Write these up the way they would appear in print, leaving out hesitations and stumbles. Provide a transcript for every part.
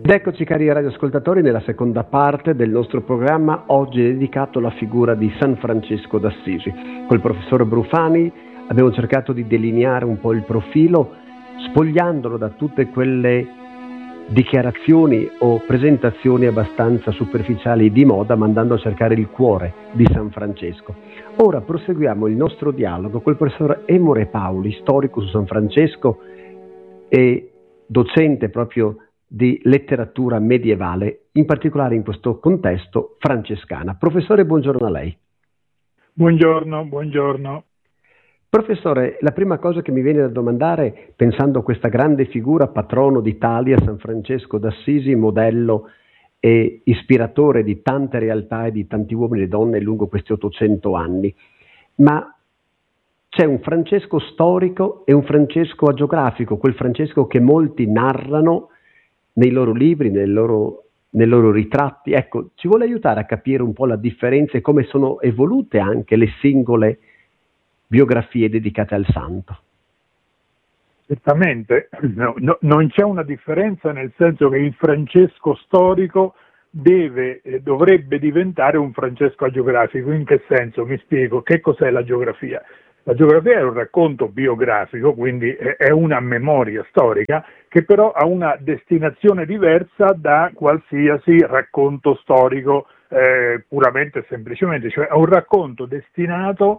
Ed eccoci cari radioascoltatori nella seconda parte del nostro programma, oggi dedicato alla figura di San Francesco d'Assisi. Col professor Brufani abbiamo cercato di delineare un po' il profilo, spogliandolo da tutte quelle dichiarazioni o presentazioni abbastanza superficiali di moda, ma andando a cercare il cuore di San Francesco. Ora proseguiamo il nostro dialogo col professor Emore Paoli, storico su San Francesco e docente proprio di letteratura medievale, in particolare in questo contesto francescana. Professore, buongiorno a lei. Buongiorno. Professore, la prima cosa che mi viene da domandare, pensando a questa grande figura, patrono d'Italia, San Francesco d'Assisi, modello e ispiratore di tante realtà e di tanti uomini e donne lungo questi 800 anni, ma c'è un Francesco storico e un Francesco agiografico, quel Francesco che molti narrano nei loro libri, nei loro ritratti. Ecco, ci vuole aiutare a capire un po' la differenza e come sono evolute anche le singole biografie dedicate al santo? Certamente, non c'è una differenza, nel senso che il Francesco storico dovrebbe diventare un Francesco agiografico. In che senso? Mi spiego. Che cos'è la geografia? La geografia è un racconto biografico, quindi è una memoria storica che però ha una destinazione diversa da qualsiasi racconto storico puramente e semplicemente, cioè è un racconto destinato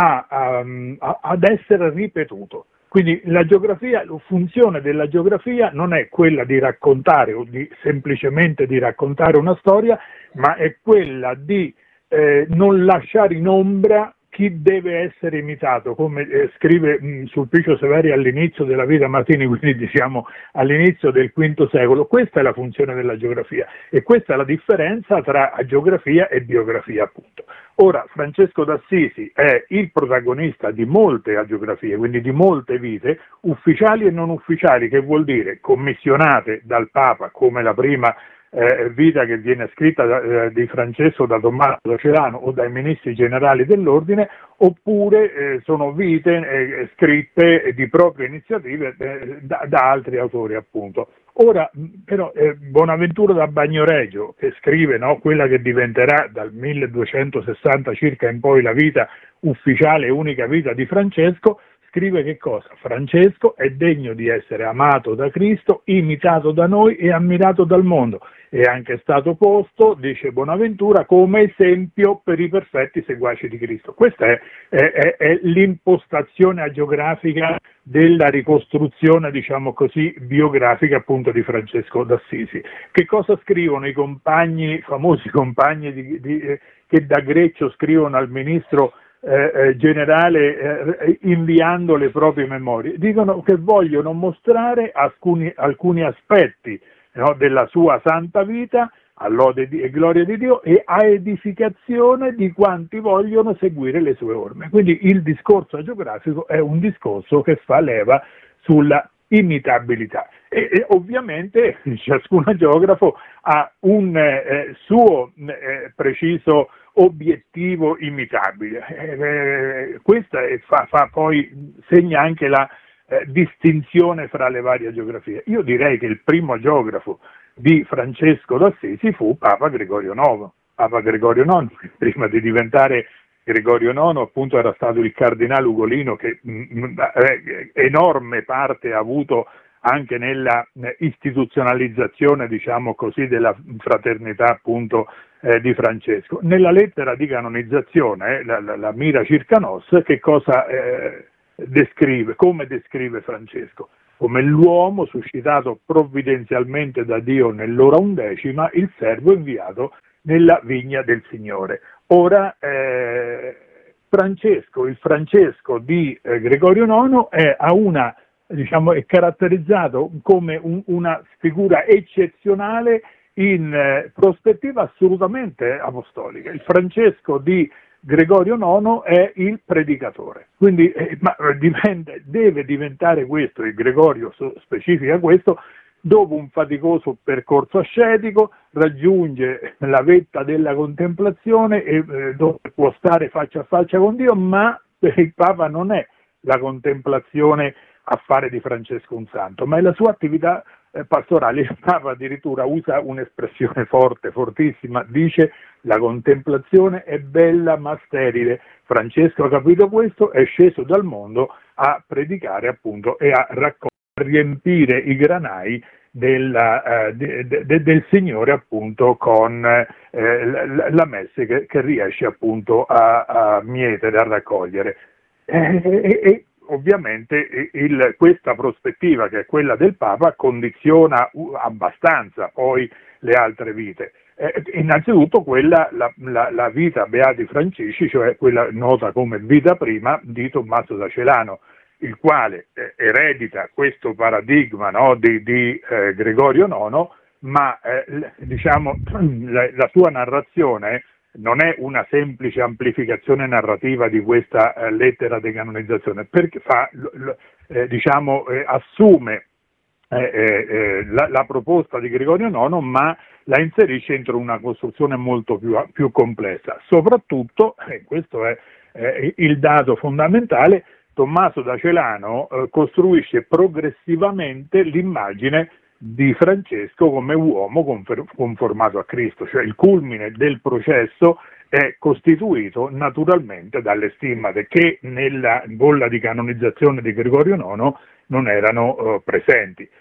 ad essere ripetuto. Quindi la funzione della geografia non è quella di raccontare o semplicemente di raccontare una storia, ma è quella di non lasciare in ombra chi deve essere imitato, come scrive Sulpicio Severi all'inizio della Vita Martini, quindi siamo all'inizio del V secolo. Questa è la funzione della geografia e questa è la differenza tra geografia e biografia, appunto. Ora, Francesco d'Assisi è il protagonista di molte agiografie, quindi di molte vite, ufficiali e non ufficiali, che vuol dire commissionate dal Papa, come la prima vita che viene scritta di Francesco da Tommaso da Celano o dai ministri generali dell'ordine, oppure sono vite scritte di proprie iniziative da altri autori, appunto. Ora, però, Bonaventura da Bagnoregio, che scrive, no, quella che diventerà dal 1260 circa in poi la vita ufficiale e unica vita di Francesco, scrive che cosa? Francesco è degno di essere amato da Cristo, imitato da noi e ammirato dal mondo. È anche stato posto, dice Bonaventura, come esempio per i perfetti seguaci di Cristo. Questa è l'impostazione agiografica della ricostruzione, diciamo così, biografica appunto di Francesco d'Assisi. Che cosa scrivono i famosi compagni che da Greccio scrivono al ministro generale inviando le proprie memorie? Dicono che vogliono mostrare alcuni aspetti, no, della sua santa vita a lode e gloria di Dio e a edificazione di quanti vogliono seguire le sue orme. Quindi il discorso agiografico è un discorso che fa leva sulla imitabilità e ovviamente ciascun agiografo ha un suo preciso obiettivo imitabile. Questa poi segna anche la distinzione fra le varie geografie. Io direi che il primo geografo di Francesco d'Assisi fu Papa Gregorio IX. Papa Gregorio IX, prima di diventare Gregorio IX, appunto, era stato il cardinale Ugolino che enorme parte ha avuto anche nella istituzionalizzazione, diciamo così, della fraternità, appunto, di Francesco. Nella lettera di canonizzazione, la Mira Circa Nos, che cosa descrive? Come descrive Francesco? Come l'uomo suscitato provvidenzialmente da Dio nell'ora 11, il servo inviato nella vigna del Signore. Ora, il Francesco di Gregorio IX è caratterizzato come una figura eccezionale in prospettiva assolutamente apostolica. Il Francesco di Gregorio IX è il predicatore, quindi deve diventare questo, il Gregorio specifica questo, dopo un faticoso percorso ascetico raggiunge la vetta della contemplazione e dove può stare faccia a faccia con Dio, ma per il Papa non è la contemplazione a fare di Francesco un santo, ma è la sua attività pastorali. Il Papa addirittura usa un'espressione forte, fortissima, dice: la contemplazione è bella ma sterile. Francesco ha capito questo, è sceso dal mondo a predicare appunto e a riempire i granai del Signore appunto con la messe che riesce appunto a mietere, a raccogliere. E ovviamente questa prospettiva, che è quella del Papa, condiziona abbastanza poi le altre vite. Innanzitutto la vita Beati Franceschi, cioè quella nota come vita prima di Tommaso da Celano, il quale eredita questo paradigma, no, di Gregorio IX, ma diciamo la sua narrazione non è una semplice amplificazione narrativa di questa lettera di canonizzazione, perché assume la proposta di Gregorio IX, ma la inserisce entro una costruzione molto più complessa. Soprattutto, questo è il dato fondamentale, Tommaso da Celano costruisce progressivamente l'immagine di Francesco come uomo conformato a Cristo, cioè il culmine del processo è costituito naturalmente dalle stimmate che nella bolla di canonizzazione di Gregorio IX non erano presenti.